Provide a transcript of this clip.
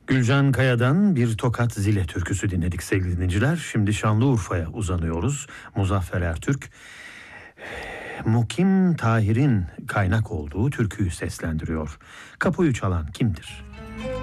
Gülcan Kaya'dan bir Tokat Zile türküsü dinledik sevgili dinleyiciler. Şimdi Şanlıurfa'ya uzanıyoruz. Muzaffer Ertürk, Mukim Tahir'in kaynak olduğu türküyü seslendiriyor. Kapuyu çalan kimdir?